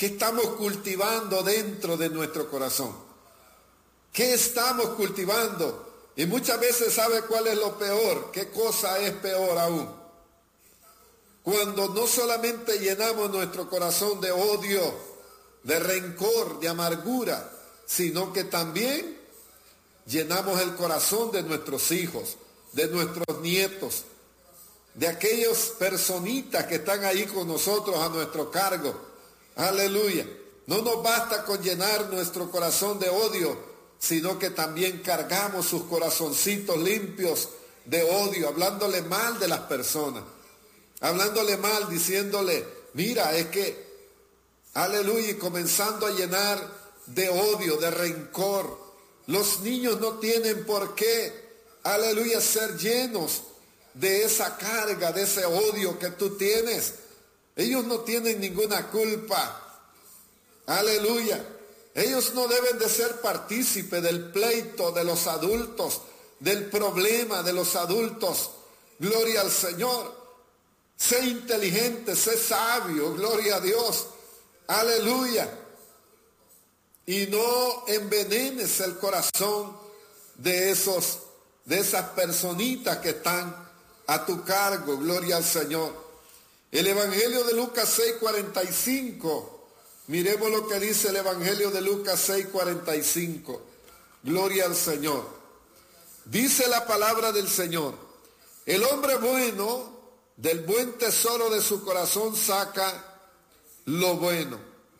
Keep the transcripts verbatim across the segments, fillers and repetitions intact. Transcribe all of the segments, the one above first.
¿Qué estamos cultivando dentro de nuestro corazón? ¿Qué estamos cultivando? Y muchas veces, ¿sabe cuál es lo peor? ¿Qué cosa es peor aún? Cuando no solamente llenamos nuestro corazón de odio, de rencor, de amargura, sino que también llenamos el corazón de nuestros hijos, de nuestros nietos, de aquellas personitas que están ahí con nosotros a nuestro cargo. Aleluya. No nos basta con llenar nuestro corazón de odio, sino que también cargamos sus corazoncitos limpios de odio, hablándole mal de las personas, hablándole mal, diciéndole, mira, es que, aleluya, y comenzando a llenar de odio, de rencor. Los niños no tienen por qué, aleluya, ser llenos de esa carga, de ese odio que tú tienes. Ellos no tienen ninguna culpa. Aleluya. Ellos no deben de ser partícipes del pleito de los adultos, del problema de los adultos. Gloria al Señor. Sé inteligente, sé sabio, gloria a Dios. Aleluya. Y no envenenes el corazón de esos, de esas personitas que están a tu cargo, gloria al Señor. El Evangelio de Lucas seis cuarenta y cinco, miremos lo que dice el Evangelio de Lucas seis cuarenta y cinco, gloria al Señor. Dice la palabra del Señor, el hombre bueno del buen tesoro de su corazón saca lo bueno,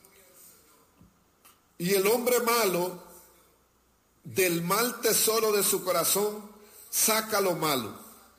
y el hombre malo del mal tesoro de su corazón saca lo malo.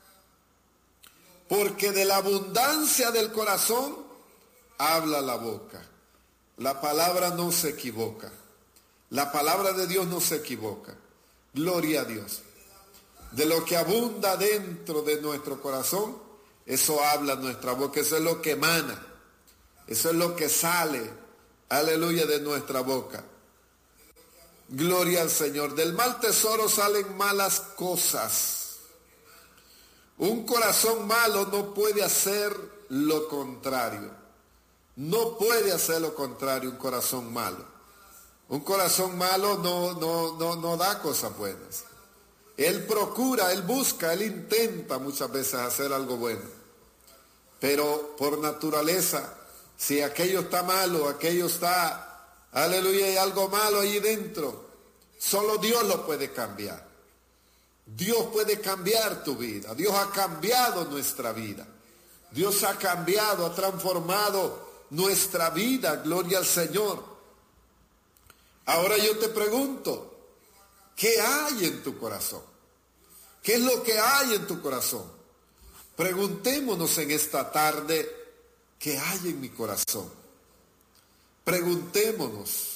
Porque de la abundancia del corazón habla la boca. La palabra no se equivoca. La palabra de Dios no se equivoca. Gloria a Dios. De lo que abunda dentro de nuestro corazón, eso habla nuestra boca. Eso es lo que emana. Eso es lo que sale, aleluya, de nuestra boca. Gloria al Señor. Del mal tesoro salen malas cosas. Un corazón malo no puede hacer lo contrario. No puede hacer lo contrario un corazón malo. Un corazón malo no, no, no, no da cosas buenas. Él procura, él busca, él intenta muchas veces hacer algo bueno. Pero por naturaleza, si aquello está malo, aquello está, aleluya, hay algo malo ahí dentro, solo Dios lo puede cambiar. Dios puede cambiar tu vida. Dios ha cambiado nuestra vida. Dios ha cambiado, ha transformado nuestra vida. Gloria al Señor. Ahora yo te pregunto, ¿qué hay en tu corazón? ¿Qué es lo que hay en tu corazón? Preguntémonos en esta tarde, ¿qué hay en mi corazón? Preguntémonos.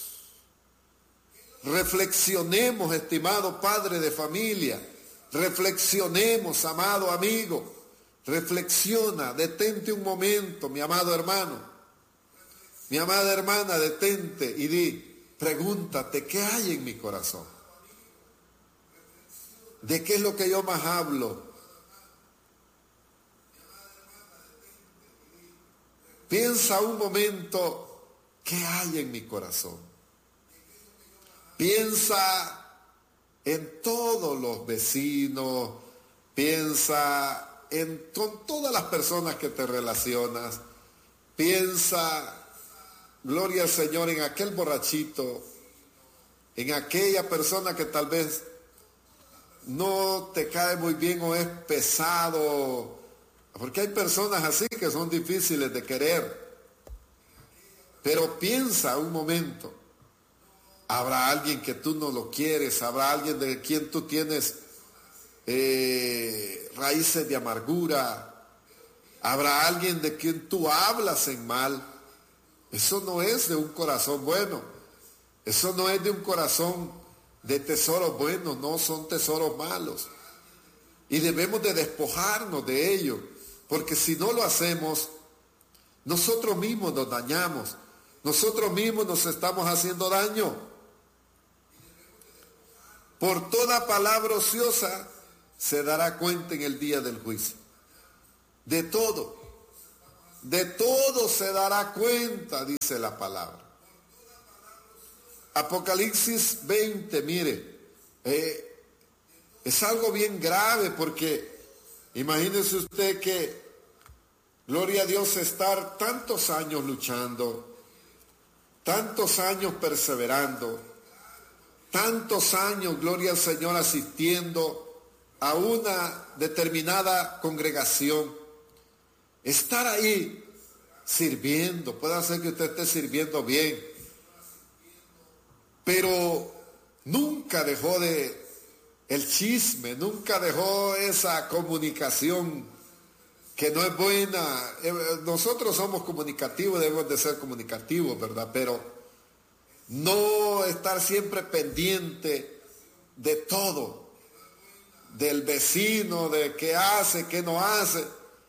Reflexionemos, estimado padre de familia. Reflexionemos, amado amigo. Reflexiona, detente un momento, mi amado hermano. Mi amada hermana, detente y di, pregúntate, ¿qué hay en mi corazón? ¿De qué es lo que yo más hablo? Piensa un momento, ¿qué hay en mi corazón? Piensa en todos los vecinos, piensa en con todas las personas que te relacionas, piensa, gloria al Señor, en aquel borrachito, en aquella persona que tal vez no te cae muy bien o es pesado, porque hay personas así que son difíciles de querer. Pero piensa un momento. Habrá alguien que tú no lo quieres, habrá alguien de quien tú tienes eh, raíces de amargura, habrá alguien de quien tú hablas en mal. Eso no es de un corazón bueno, eso no es de un corazón de tesoros buenos, no, son tesoros malos. Y debemos de despojarnos de ello, porque si no lo hacemos, nosotros mismos nos dañamos, nosotros mismos nos estamos haciendo daño. Por toda palabra ociosa se dará cuenta en el día del juicio. De todo, de todo se dará cuenta, dice la palabra. Apocalipsis veinte, mire, eh, es algo bien grave porque imagínese usted que, gloria a Dios, estar tantos años luchando, tantos años perseverando, tantos años, gloria al Señor, asistiendo a una determinada congregación, estar ahí sirviendo, puede ser que usted esté sirviendo bien, pero nunca dejó de el chisme, nunca dejó esa comunicación que no es buena. Nosotros somos comunicativos, debemos de ser comunicativos, ¿verdad? Pero no estar siempre pendiente de todo, del vecino, de qué hace, qué no hace,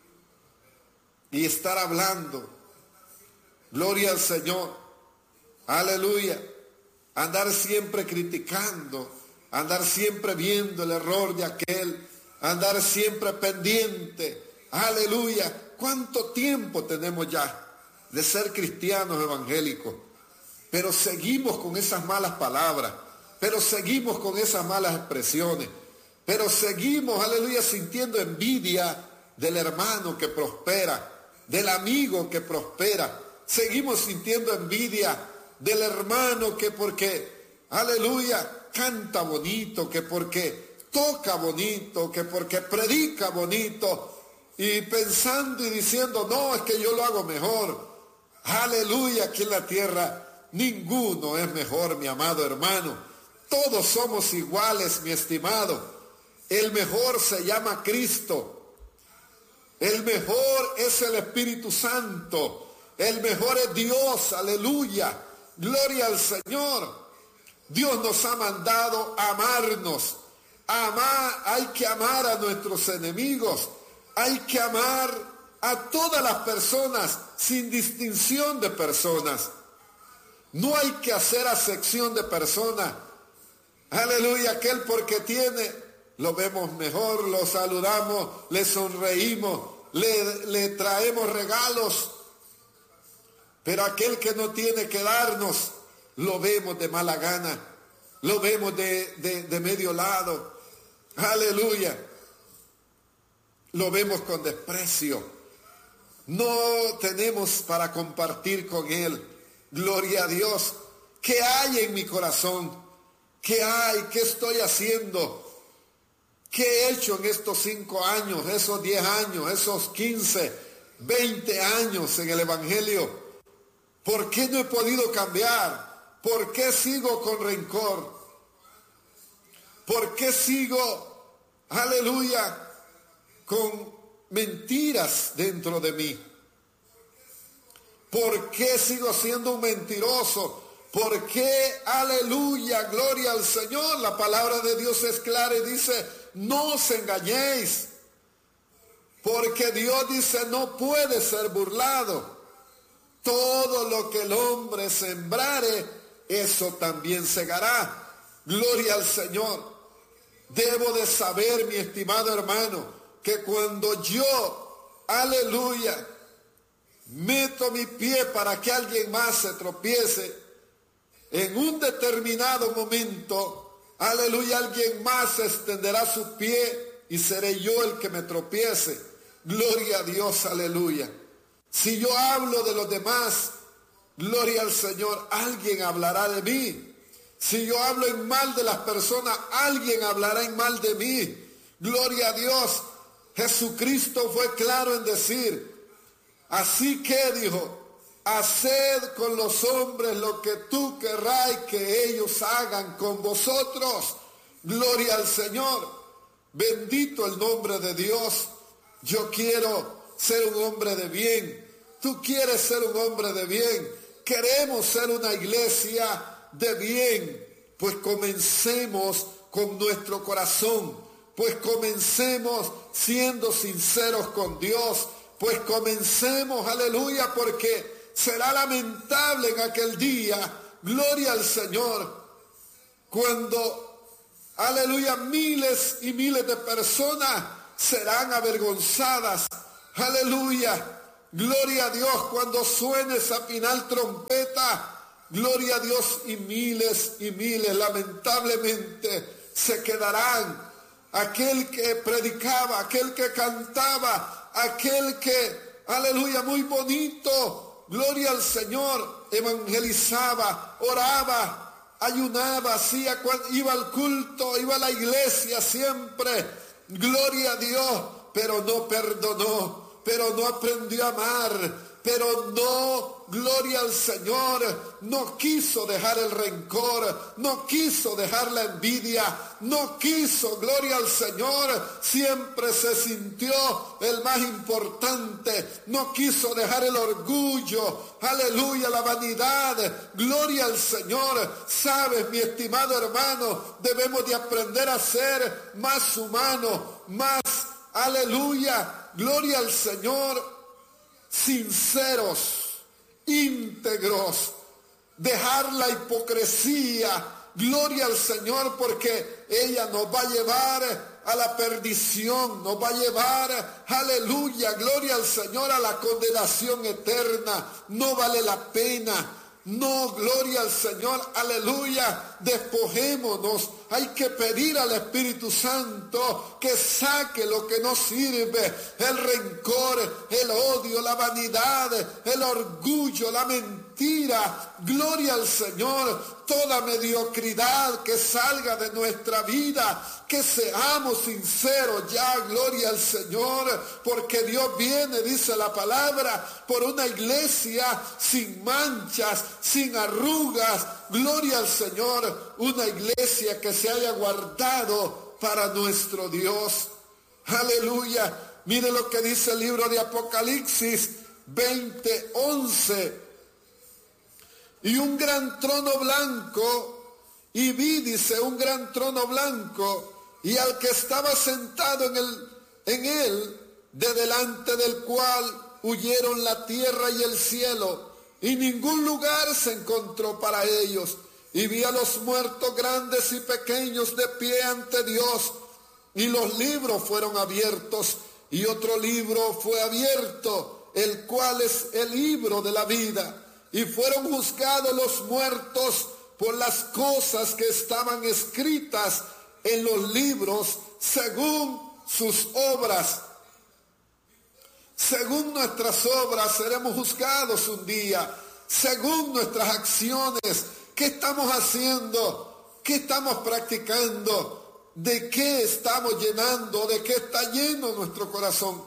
y estar hablando. Gloria al Señor, aleluya. Andar siempre criticando, andar siempre viendo el error de aquel, andar siempre pendiente, aleluya. ¿Cuánto tiempo tenemos ya de ser cristianos evangélicos? Pero seguimos con esas malas palabras, pero seguimos con esas malas expresiones, pero seguimos, aleluya, sintiendo envidia del hermano que prospera, del amigo que prospera. Seguimos sintiendo envidia del hermano que porque, aleluya, canta bonito, que porque toca bonito, que porque predica bonito, y pensando y diciendo, no, es que yo lo hago mejor. Aleluya, aquí en la tierra ninguno es mejor, mi amado hermano. Todos somos iguales, mi estimado. El mejor se llama Cristo. El mejor es el Espíritu Santo. El mejor es Dios, aleluya. Gloria al Señor. Dios nos ha mandado a amarnos. Amar, hay que amar a nuestros enemigos. Hay que amar a todas las personas sin distinción de personas. No hay que hacer acepción de personas. Aleluya, aquel porque tiene, lo vemos mejor, lo saludamos, le sonreímos, le, le traemos regalos. Pero aquel que no tiene que darnos, lo vemos de mala gana, lo vemos de, de, de medio lado. Aleluya. Lo vemos con desprecio. No tenemos para compartir con él. Gloria a Dios. ¿Qué hay en mi corazón? ¿Qué hay? ¿Qué estoy haciendo? ¿Qué he hecho en estos cinco años, esos diez años, esos quince, veinte años en el Evangelio? ¿Por qué no he podido cambiar? ¿Por qué sigo con rencor? ¿Por qué sigo, aleluya, con mentiras dentro de mí? ¿Por qué sigo siendo un mentiroso? ¿Por qué, aleluya, gloria al Señor? La palabra de Dios es clara y dice, no os engañéis. Porque Dios dice, no puede ser burlado. Todo lo que el hombre sembrare, eso también segará. Gloria al Señor. Debo de saber, mi estimado hermano, que cuando yo, aleluya, meto mi pie para que alguien más se tropiece, en un determinado momento, aleluya, alguien más extenderá su pie y seré yo el que me tropiece. Gloria a Dios, aleluya. Si yo hablo de los demás, gloria al Señor, alguien hablará de mí. Si yo hablo en mal de las personas, alguien hablará en mal de mí. Gloria a Dios. Jesucristo fue claro en decir, así que dijo, haced con los hombres lo que tú querráis que ellos hagan con vosotros. Gloria al Señor. Bendito el nombre de Dios. Yo quiero ser un hombre de bien. Tú quieres ser un hombre de bien. Queremos ser una iglesia de bien. Pues comencemos con nuestro corazón. Pues comencemos siendo sinceros con Dios. Pues comencemos, aleluya, porque será lamentable en aquel día, gloria al Señor, cuando, aleluya, miles y miles de personas serán avergonzadas, aleluya, gloria a Dios, cuando suene esa final trompeta, gloria a Dios, y miles y miles lamentablemente se quedarán. Aquel que predicaba, aquel que cantaba, aquel que, aleluya, muy bonito, gloria al Señor, evangelizaba, oraba, ayunaba, hacía, iba al culto, iba a la iglesia siempre, gloria a Dios, pero no perdonó, pero no aprendió a amar, pero no, gloria al Señor, no quiso dejar el rencor, no quiso dejar la envidia, no quiso, gloria al Señor, siempre se sintió el más importante, no quiso dejar el orgullo, aleluya, la vanidad, gloria al Señor. Sabes, mi estimado hermano, debemos de aprender a ser más humanos, más, aleluya, gloria al Señor, sinceros, íntegros, dejar la hipocresía, gloria al Señor, porque ella nos va a llevar a la perdición, nos va a llevar, aleluya, gloria al Señor, a la condenación eterna. No vale la pena. No, gloria al Señor, aleluya, despojémonos. Hay que pedir al Espíritu Santo que saque lo que no sirve, el rencor, el odio, la vanidad, el orgullo, la mentira, gloria al Señor, toda mediocridad que salga de nuestra vida, que seamos sinceros ya, gloria al Señor, porque Dios viene, dice la palabra, por una iglesia sin manchas, sin arrugas, gloria al Señor, una iglesia que se haya guardado para nuestro Dios. Aleluya. Mire lo que dice el libro de Apocalipsis veinte, once. Y un gran trono blanco, y vi, dice, un gran trono blanco, y al que estaba sentado en, el, en él, de delante del cual huyeron la tierra y el cielo, y ningún lugar se encontró para ellos. Y vi a los muertos grandes y pequeños de pie ante Dios, y los libros fueron abiertos, y otro libro fue abierto, el cual es el libro de la vida. Y fueron juzgados los muertos por las cosas que estaban escritas en los libros, según sus obras. Según nuestras obras seremos juzgados un día, según nuestras acciones. ¿Qué estamos haciendo? ¿Qué estamos practicando? ¿De qué estamos llenando? ¿De qué está lleno nuestro corazón?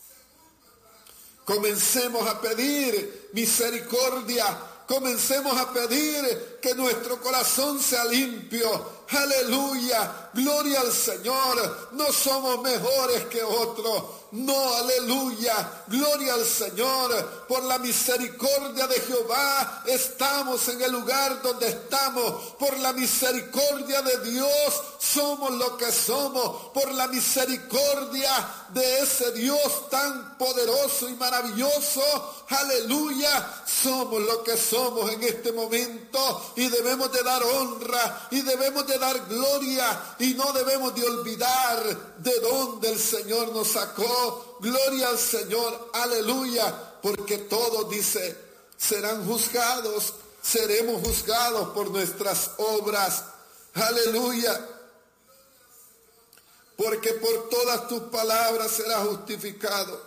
Comencemos a pedir misericordia. Comencemos a pedir que nuestro corazón sea limpio. Aleluya, gloria al Señor. No somos mejores que otros. No, aleluya, gloria al Señor. Por la misericordia de Jehová estamos en el lugar donde estamos. Por la misericordia de Dios somos lo que somos. Por la misericordia de ese Dios tan poderoso y maravilloso, aleluya, somos lo que somos en este momento. Y debemos de dar honra y debemos de dar gloria, y no debemos de olvidar de dónde el Señor nos sacó. Gloria al Señor, aleluya, porque todos, dice, serán juzgados, seremos juzgados por nuestras obras. Aleluya, porque por todas tus palabras serás justificado.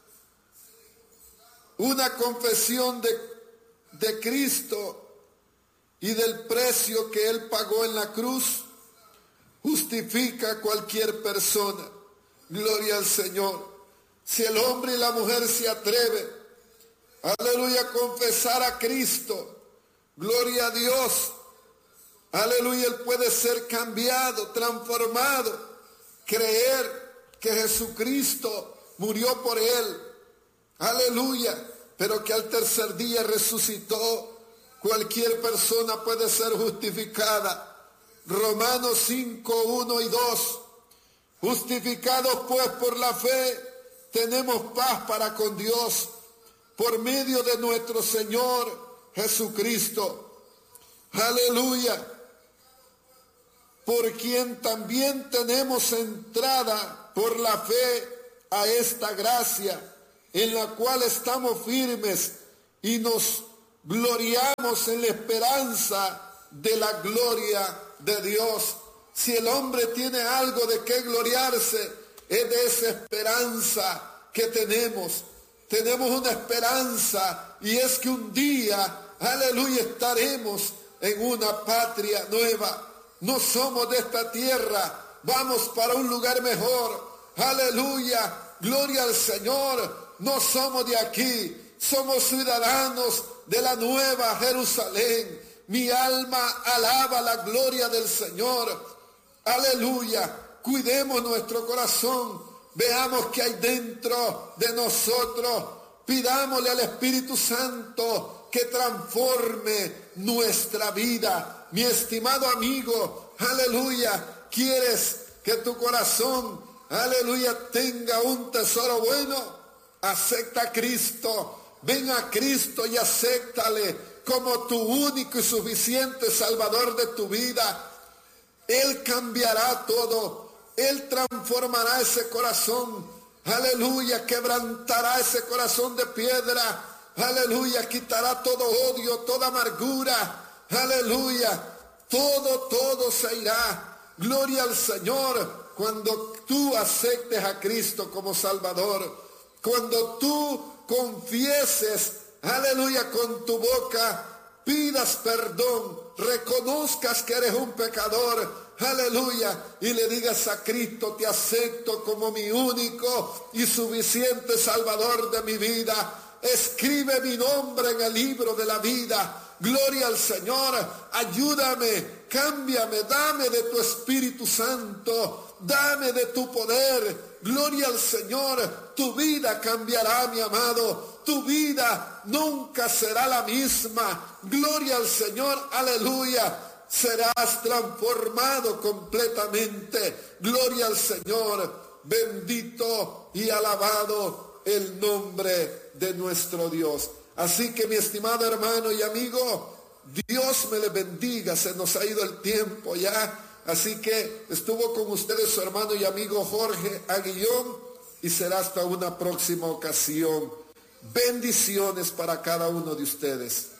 Una confesión de, de Cristo y del precio que Él pagó en la cruz justifica a cualquier persona. Gloria al Señor. Si el hombre y la mujer se atreve, aleluya, a confesar a Cristo, gloria a Dios, aleluya, Él puede ser cambiado, transformado, creer que Jesucristo murió por él, aleluya, pero que al tercer día resucitó. Cualquier persona puede ser justificada. Romanos cinco, uno y dos. Justificados pues por la fe, tenemos paz para con Dios, por medio de nuestro Señor Jesucristo. Aleluya. Por quien también tenemos entrada por la fe a esta gracia, en la cual estamos firmes y nos gloriamos en la esperanza de la gloria de Dios. Si el hombre tiene algo de qué gloriarse, es de esa esperanza que tenemos. Tenemos una esperanza, y es que un día, aleluya, estaremos en una patria nueva. No somos de esta tierra, vamos para un lugar mejor. Aleluya, gloria al Señor. No somos de aquí, somos ciudadanos de la nueva Jerusalén. Mi alma alaba la gloria del Señor. Aleluya, cuidemos nuestro corazón, veamos qué hay dentro de nosotros, pidámosle al Espíritu Santo que transforme nuestra vida. Mi estimado amigo, aleluya, ¿quieres que tu corazón, aleluya, tenga un tesoro bueno? Acepta a Cristo, ven a Cristo y acéptale como tu único y suficiente Salvador de tu vida. Él cambiará todo, Él transformará ese corazón, aleluya, quebrantará ese corazón de piedra, aleluya, quitará todo odio, toda amargura, aleluya, todo, todo se irá. Gloria al Señor. Cuando tú aceptes a Cristo como Salvador, cuando tú confieses, aleluya, con tu boca, pidas perdón, reconozcas que eres un pecador, aleluya, y le digas a Cristo: te acepto como mi único y suficiente Salvador de mi vida. Escribe mi nombre en el libro de la vida. Gloria al Señor. Ayúdame, cámbiame, dame de tu Espíritu Santo, dame de tu poder. Gloria al Señor. Tu vida cambiará, mi amado. Tu vida nunca será la misma. Gloria al Señor, aleluya. Serás transformado completamente. Gloria al Señor. Bendito y alabado el nombre de nuestro Dios. Así que, mi estimado hermano y amigo, Dios me le bendiga. Se nos ha ido el tiempo ya. Así que estuvo con ustedes su hermano y amigo Jorge Aguillón, y será hasta una próxima ocasión. Bendiciones para cada uno de ustedes.